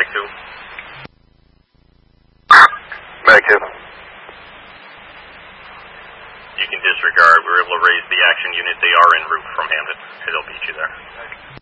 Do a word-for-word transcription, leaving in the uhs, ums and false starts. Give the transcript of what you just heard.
two. Mag two. You can disregard. We were able to raise the action unit. They are en route from Hampton. They'll beat you there.